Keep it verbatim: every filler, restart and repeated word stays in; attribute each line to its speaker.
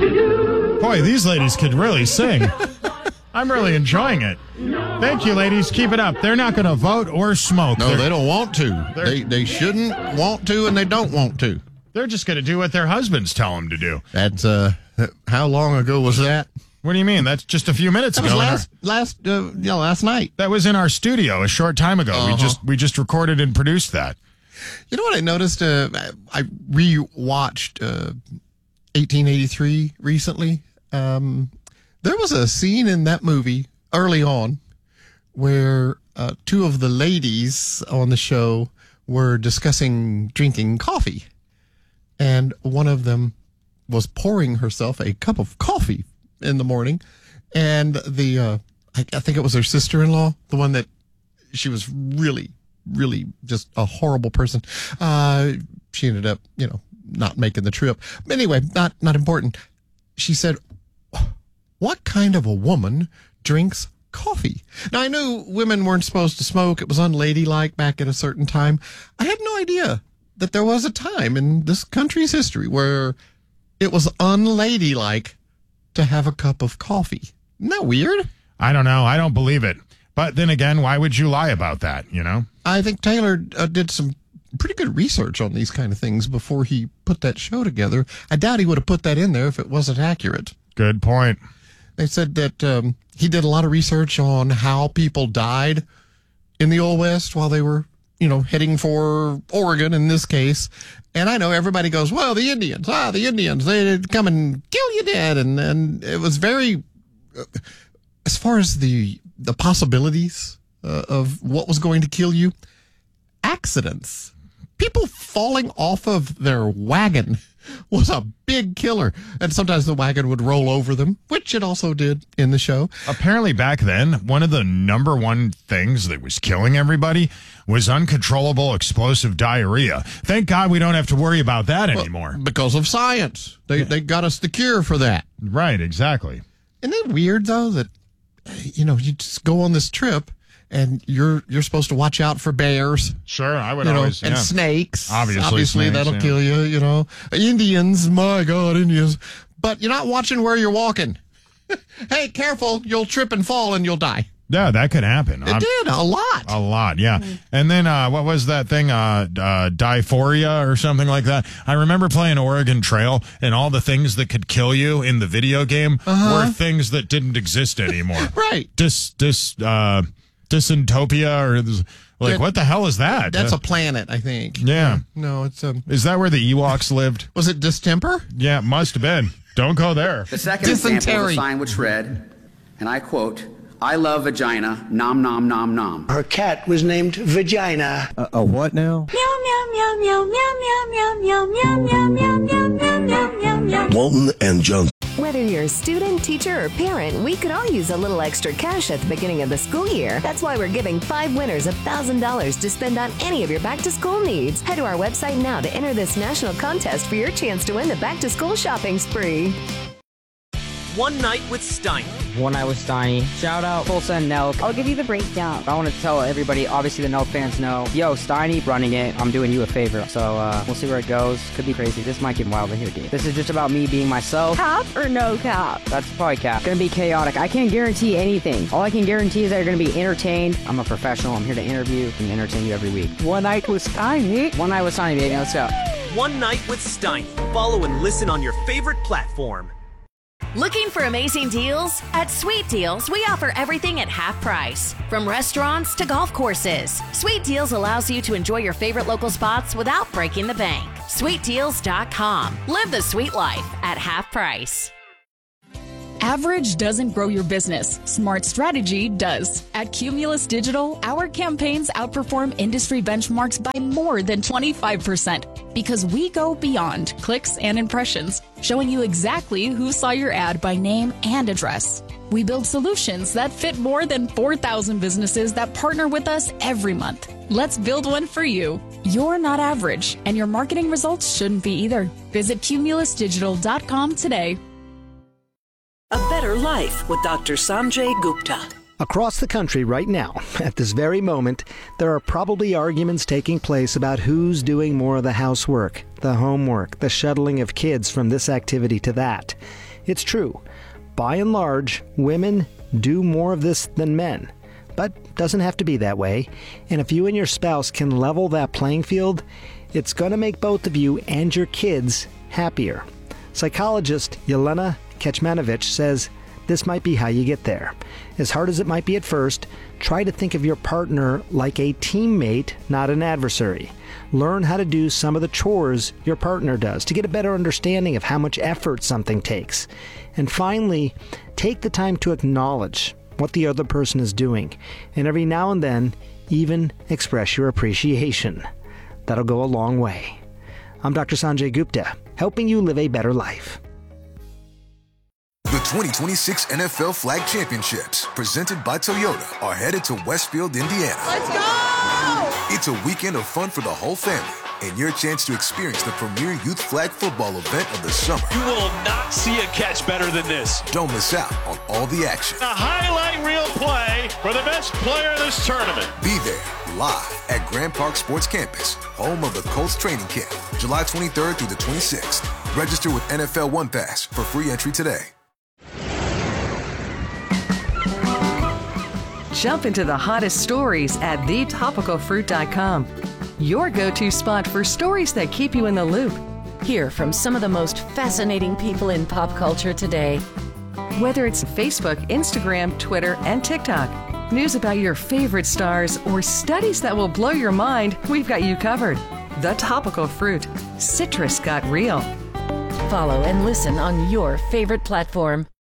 Speaker 1: Boy, these ladies could really sing. I'm really enjoying it. Thank you, ladies. Keep it up. They're not going to vote or smoke.
Speaker 2: No,
Speaker 1: they're,
Speaker 2: they don't want to. They they shouldn't want to, and they don't want to.
Speaker 1: They're just going to do what their husbands tell them to do.
Speaker 2: That's uh, how long ago was that?
Speaker 1: What do you mean? That's just a few minutes
Speaker 2: That
Speaker 1: ago.
Speaker 2: was last last uh, you know, last night.
Speaker 1: That was in our studio a short time ago.
Speaker 2: Uh-huh.
Speaker 1: We just we just recorded and produced that.
Speaker 2: You know what I noticed? Uh, I re-watched uh, eighteen eighty-three recently. Um, there was a scene in that movie early on where uh, two of the ladies on the show were discussing drinking coffee. And one of them was pouring herself a cup of coffee in the morning. And the, uh, I, I think it was her sister-in-law, the one that she was really, really just a horrible person. Uh, she ended up, you know, not making the trip. But anyway, not, not important. She said, what kind of a woman drinks coffee? Now, I knew women weren't supposed to smoke. It was unladylike back at a certain time. I had no idea that there was a time in this country's history where it was unladylike to have a cup of coffee. Isn't that weird?
Speaker 1: I don't know. I don't believe it. But then again, why would you lie about that, you know?
Speaker 2: I think Taylor uh, did some pretty good research on these kind of things before he put that show together. I doubt he would have put that in there if it wasn't accurate.
Speaker 1: Good point.
Speaker 2: They said that um, he did a lot of research on how people died in the Old West while they were, you know, heading for Oregon in this case. And I know everybody goes, well, the Indians, ah, the Indians, they'd come and kill you dead. And, and it was very, uh, as far as the, the possibilities uh, of what was going to kill you, accidents, people falling off of their wagon was a big killer. And sometimes the wagon would roll over them, which it also did in the show.
Speaker 1: Apparently back then, one of the number one things that was killing everybody was uncontrollable explosive diarrhea. Thank God we don't have to worry about that
Speaker 2: Well,
Speaker 1: anymore.
Speaker 2: because of science. They they got us the cure for that.
Speaker 1: Right, exactly.
Speaker 2: Isn't it weird, though, that, you know, you just go on this trip and you're you're supposed to watch out for bears.
Speaker 1: Sure, I would
Speaker 2: You know,
Speaker 1: always,
Speaker 2: and
Speaker 1: yeah.
Speaker 2: snakes.
Speaker 1: Obviously,
Speaker 2: Obviously,
Speaker 1: snakes,
Speaker 2: that'll
Speaker 1: yeah.
Speaker 2: kill you, you know. Indians, my God, Indians. But you're not watching where you're walking. Hey, careful, you'll trip and fall and you'll die.
Speaker 1: Yeah, that could happen.
Speaker 2: It
Speaker 1: I'm-
Speaker 2: did, a lot.
Speaker 1: A lot, yeah. And then, uh, what was that thing? Uh, uh, Dysphoria or something like that. I remember playing Oregon Trail, and all the things that could kill you in the video game
Speaker 2: Uh-huh.
Speaker 1: were things that didn't exist anymore.
Speaker 2: Right.
Speaker 1: Dis, dis, uh, Dysentopia, or like,
Speaker 2: That-
Speaker 1: what the hell is that?
Speaker 2: That's
Speaker 1: Uh,
Speaker 2: a planet, I think.
Speaker 1: yeah.
Speaker 2: No, it's um.
Speaker 1: Is that where the Ewoks lived?
Speaker 2: Was it distemper?
Speaker 1: Yeah, it must have been. Don't go there.
Speaker 3: The second example of
Speaker 2: Dysentery.
Speaker 3: a sign which read, and I quote, I love vagina, nom nom nom nom.
Speaker 4: Her cat was named Vagina.
Speaker 5: A, a what now?
Speaker 6: Walton and John.
Speaker 7: Whether you're a student, teacher, or parent, we could all use a little extra cash at the beginning of the school year. That's why we're giving five winners one thousand dollars to spend on any of your back-to-school needs. Head to our website now to enter this national contest for your chance to win the back-to-school shopping spree.
Speaker 8: One Night with Steiny.
Speaker 9: One Night with Steiny. Shout out Tulsa and Nelk.
Speaker 10: I'll give you the breakdown.
Speaker 9: I want to tell everybody, obviously the Nelk fans know, yo, Steiny running it, I'm doing you a favor. So uh, we'll see where it goes. Could be crazy. This might get wild in here, dude. This is just about me being myself.
Speaker 10: Cap or no cap?
Speaker 9: That's probably cap. Gonna be chaotic. I can't guarantee anything. All I can guarantee is that you're gonna be entertained. I'm a professional. I'm here to interview and entertain you every week.
Speaker 10: One Night with Steiny.
Speaker 9: One Night with Steiny, baby. Let's go.
Speaker 8: One Night with Steiny. Follow and listen on your favorite platform.
Speaker 11: Looking for amazing deals? At Sweet Deals, we offer everything at half price. From restaurants to golf courses, Sweet Deals allows you to enjoy your favorite local spots without breaking the bank. sweet deals dot com. Live the sweet life at half price.
Speaker 12: Average doesn't grow your business. Smart strategy does. At Cumulus Digital, our campaigns outperform industry benchmarks by more than twenty-five percent because we go beyond clicks and impressions, showing you exactly who saw your ad by name and address. We build solutions that fit more than four thousand businesses that partner with us every month. Let's build one for you. You're not average, and your marketing results shouldn't be either. Visit cumulus digital dot com today.
Speaker 13: A Better Life with Doctor Sanjay Gupta.
Speaker 5: Across the country right now, at this very moment, there are probably arguments taking place about who's doing more of the housework, the homework, the shuttling of kids from this activity to that. It's true. By and large, women do more of this than men. But doesn't have to be that way. And if you and your spouse can level that playing field, it's going to make both of you and your kids happier. Psychologist Yelena Kecmanovic says this might be how you get there. As hard as it might be at first, try to think of your partner like a teammate, not an adversary. Learn how to do some of the chores your partner does to get a better understanding of how much effort something takes. And finally, take the time to acknowledge what the other person is doing, and every now and then, even express your appreciation. That'll go a long way. I'm Doctor Sanjay Gupta, helping you live a better life.
Speaker 14: The twenty twenty-six N F L Flag Championships, presented by Toyota, are headed to Westfield, Indiana.
Speaker 15: Let's go!
Speaker 14: It's a weekend of fun for the whole family, and your chance to experience the premier youth flag football event of the summer.
Speaker 16: You will not see a catch better than this.
Speaker 14: Don't miss out on all the action.
Speaker 16: A highlight reel play for the best player in this tournament.
Speaker 14: Be there, live at Grand Park Sports Campus, home of the Colts training camp, July twenty-third through the twenty-sixth. Register with N F L One Pass for free entry today.
Speaker 17: Jump into the hottest stories at the topical fruit dot com. Your go-to spot for stories that keep you in the loop.
Speaker 11: Hear from some of the most fascinating people in pop culture today.
Speaker 17: Whether it's Facebook, Instagram, Twitter, and TikTok, news about your favorite stars, or studies that will blow your mind, we've got you covered. The Topical Fruit. Citrus got real.
Speaker 11: Follow and listen on your favorite platform.